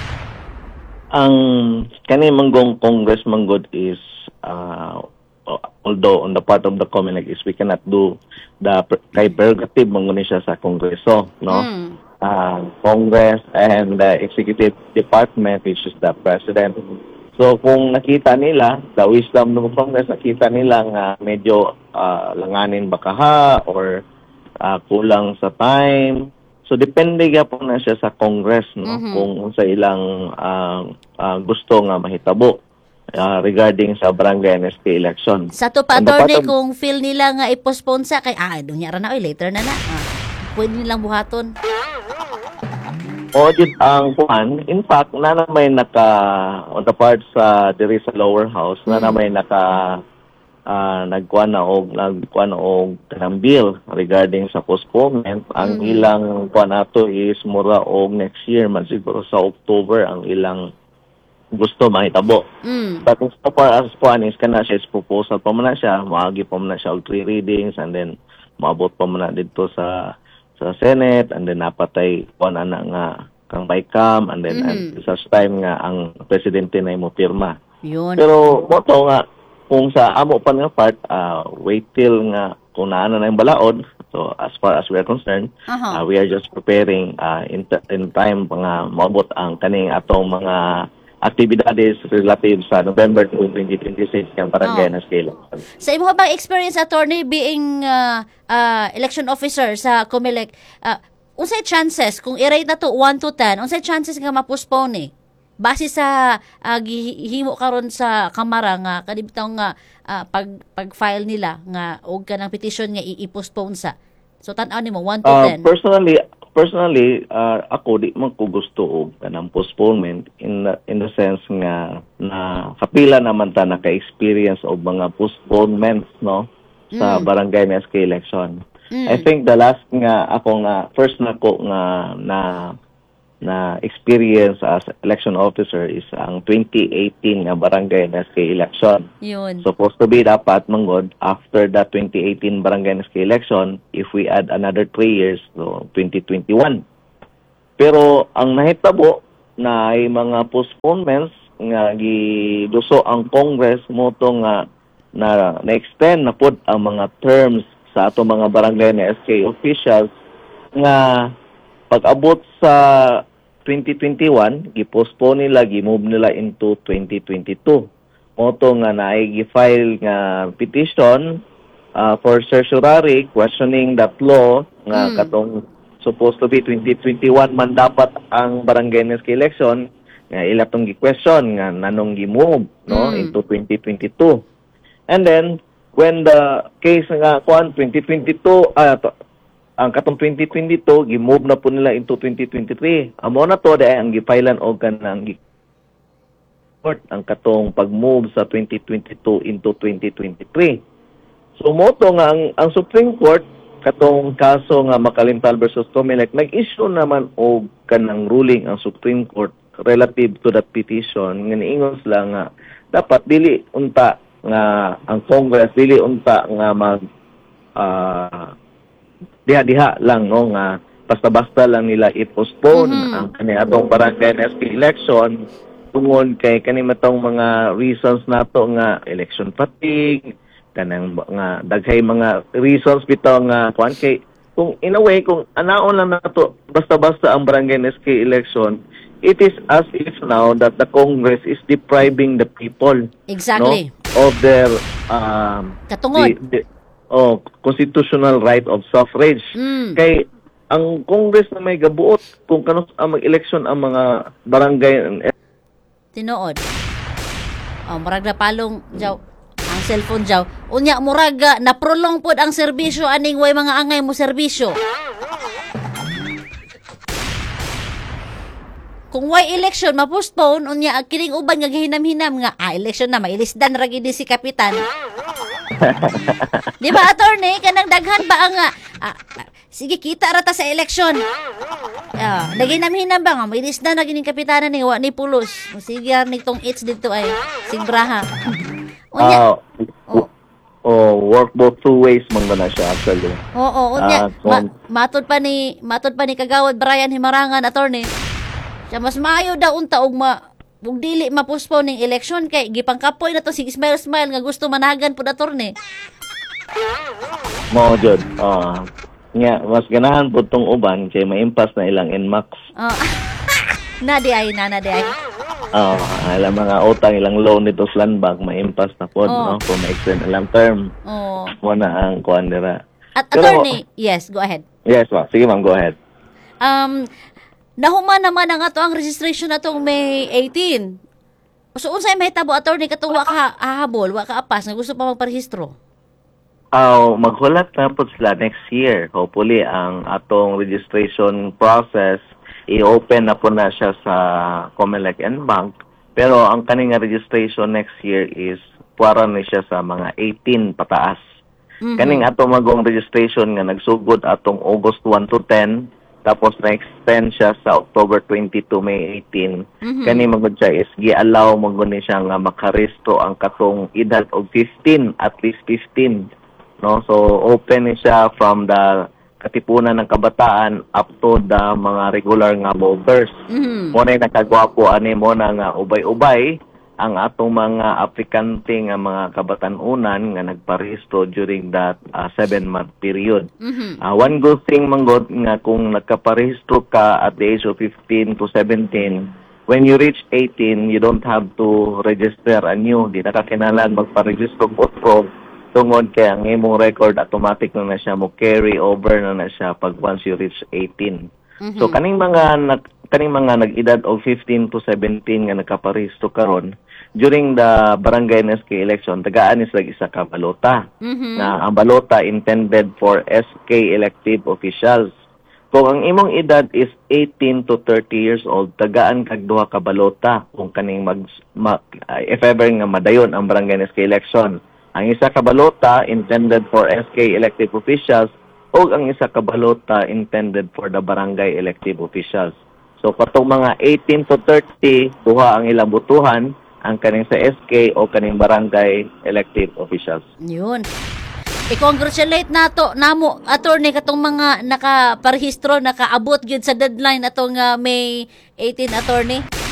Speaker 7: Ang kani manggong Congress manggod is uh, although on the part of the COMELEC is we cannot do the kay prerogative mangguni siya sa Kongreso, no? Mm. Uh, Congress and the Executive Department, which is the President. So kung nakita nila, the wisdom ng Congress, nakita nila nga medyo uh, langanin baka ha or uh, kulang sa time. So depende nga po na siya sa Congress, no? Mm-hmm. Kung sa ilang uh, uh, gusto nga mahitabo. uh, regarding sa barangay N S K election.
Speaker 2: Sa to pa,
Speaker 7: On the
Speaker 2: attorney,
Speaker 7: bottom-
Speaker 2: kung feel nila nga i-postpone sa kay, ah, dunya ra na, oy, later na na. Ah, pwede nilang buhaton.
Speaker 7: Audit ang kuan. In fact, na may naka, on the part sa diri sa lower house, na
Speaker 2: Mm.
Speaker 7: may naka, uh, nagkuan na og, nagkuan na og kanang bill regarding sa postponement. Ang
Speaker 2: Mm.
Speaker 7: ilang kuan nato is mura og next year, man siguro sa October, ang ilang gusto mahitabo.
Speaker 2: Mm.
Speaker 7: But as far as kuan is, kana siya is proposal pa man na siya, maagi pa man na siya og three readings, and then maabot pa man na dito sa sa Senate, and then napatay kuan ana nga kang bycam, and then
Speaker 2: Mhm.
Speaker 7: and sa time nga ang presidente na mo pirma.
Speaker 2: Yun.
Speaker 7: Pero moto nga kung sa amo pa nga part, uh, wait till nga kung naana na yung balaod. So as far as we are concerned,
Speaker 2: Aha.
Speaker 7: uh, we are just preparing uh, in, t- in time pa nga maabot ang kaning atong mga aktibidades relative sa November twenty twenty-six yung barangay
Speaker 2: Oh.
Speaker 7: na scale.
Speaker 2: Sa imo bang experience, attorney, being uh, uh, election officer sa COMELEC, uh, unsay chances kung i-rate na to one to ten, unsay chances nga ma-postpone eh? Base sa uh, gihimo karon sa kamara nga kadibitaw nga uh, pag pag-file nila nga og kanang petition nga i-postpone sa. So tan-aw nimo one to
Speaker 7: Uh,
Speaker 2: ten.
Speaker 7: personally, personally uh, ako di man ko gusto og kanang postponement in the, in the sense nga na kapila naman ta naka-experience og mga postponements no sa
Speaker 2: Mm.
Speaker 7: barangay S K election.
Speaker 2: Mm.
Speaker 7: I think the last nga ako nga first na ko nga na na experience as election officer is ang twenty eighteen nga barangay S K election.
Speaker 2: Yun.
Speaker 7: Supposed to be dapat manggod after that twenty eighteen barangay S K election, if we add another three years, so twenty twenty-one. Pero ang nahitabo na ay mga postponements nga giduso ang Congress mo to nga na na-extend na pod ang mga terms sa ato mga barangay na S K officials nga pag-abot sa twenty twenty-one, gi-postpone nila, gi-move nila into twenty twenty-two. Moto nga naay gi-file nga petition uh, for certiorari questioning that law nga
Speaker 2: Mm.
Speaker 7: katong supposed to be twenty twenty-one man dapat ang barangay S K election nga ila tong gi-question nga nanong gi-move no
Speaker 2: Mm.
Speaker 7: into twenty twenty-two. And then when the case nga kuan twenty twenty-two ah, to, ang katong twenty twenty-two gi-move na po nila into twenty twenty-three. Amo na to dai ang gi-filean og kanang gi- court ang katong pag-move sa twenty twenty-two into twenty twenty-three. So mo to nga ang, ang Supreme Court katong kaso nga Makalintal versus Comelec nag-issue naman og kanang ruling ang Supreme Court relative to that petition nga niingon sila nga dapat dili unta nga ang Congress dili unta nga mag ah, diha-diha lang no nga basta-basta lang nila i-postpone
Speaker 2: Mhm.
Speaker 7: ang kani atong barangay S K election tungod kay kani matong mga reasons nato nga election fatigue kanang nga daghay mga reasons bitaw nga kuan kay kung in a way kung anaon lang nato basta-basta ang barangay S K election, it is as if now that the Congress is depriving the people
Speaker 2: Exactly.
Speaker 7: no, of their um
Speaker 2: Katungod.
Speaker 7: the- the- oh, constitutional right of suffrage.
Speaker 2: Mm.
Speaker 7: Kay ang Congress na may gabuot kung kanus ang mag-election ang mga barangay
Speaker 2: Tinuod. Oh, murag na palong jaw ang cellphone jaw. Unya murag ah, na prolong pod ang serbisyo aning way mga angay mo serbisyo. Kung way election ma-postpone unya ang kining uban nga gihinam-hinam nga ah election na mailisdan ra gid si kapitan. Di ba attorney kanang daghan ba ang ah, ah, sige kita ra ta sa election. Ah, naginam-hinam ba nga mailisdan na gining kapitanan ni wa ni pulos. Sige ni tong it's dito ay sigbraha. Unya.
Speaker 7: uh,
Speaker 2: Oh.
Speaker 7: oh, work both two ways man na siya actually.
Speaker 2: Oo, unya.
Speaker 7: Ah, so-
Speaker 2: ma- matod pa ni matod pa ni kagawad Brian Himarangan attorney. Siya mas maayo daw unta og ma ug dili ma-postpone ning election kay gipangkapoy na to si Ismail Smile nga gusto managan pud attorney.
Speaker 7: Mao jud. Ah, nya mas ganahan pud tong uban kay maimpas na ilang N M A X.
Speaker 2: Oh. na di ay na na di ay.
Speaker 7: Ah, ilang mga utang ilang loan nito sa land bank maimpas na pod
Speaker 2: Oh.
Speaker 7: no kung ma-extend ilang term.
Speaker 2: Oh.
Speaker 7: Mo na ang kuan dira.
Speaker 2: At
Speaker 7: Pero-
Speaker 2: attorney, yes, go ahead.
Speaker 7: Yes, ma. Sige ma'am, go ahead.
Speaker 2: Um, nahuman naman ang ato ang registration natong May eighteen. So unsay mahitabo attorney katong wa ka hahabol, wa ka apas nga gusto pa magparehistro?
Speaker 7: Uh, maghulat na po sila next year. Hopefully, ang atong registration process, i-open na po na siya sa Comelec and Bank. Pero ang kaning registration next year is puwara na siya sa mga eighteen pataas. Mm-hmm. Kaning atong magong registration nga nagsugod atong August one to ten, tapos na-extend siya sa October twenty-two, May eighteen. Mm-hmm. Kani magud siya is gi-allow magud ni siya nga makarehistro ang katong edad og fifteen, at least fifteen. No, so open ni siya from the katipunan ng kabataan up to the mga regular nga movers. Mm-hmm. Mo na nakagwapo ani mo na nga ubay-ubay ang atong mga aplikante nga mga kabatanunan nga nagparehistro during that uh, seven month period. Mm-hmm. Uh, one good thing manggod nga kung nagkaparehistro ka at the age of fifteen to seventeen, when you reach eighteen, you don't have to register anew. Di na ka kinahanglan magparehistro po tungod kay ang imong record automatic na na siya mo carry over na na siya pag once you reach eighteen. Mm-hmm. So kaning mga nag kaning mga nag-edad og fifteen to seventeen nga nakaparehistro karon during the barangay N S K election, tagaan is lagi isa ka balota. Mm-hmm. Na ang balota intended for S K elective officials. Kung ang imong edad is eighteen to thirty years old, tagaan kag duha ka balota kung kaning mag, mag uh, if ever nga madayon ang barangay N S K election. Ang isa ka balota intended for S K elective officials o ang isa ka balota intended for the barangay elective officials. So katong mga eighteen to thirty, duha ang ilang butuhan, ang kaning sa S K o kaning barangay elective officials.
Speaker 2: Yun. I-congratulate nato namo attorney katong mga nakaparehistro, nakaabot gyud sa deadline atong uh, May eighteen attorney.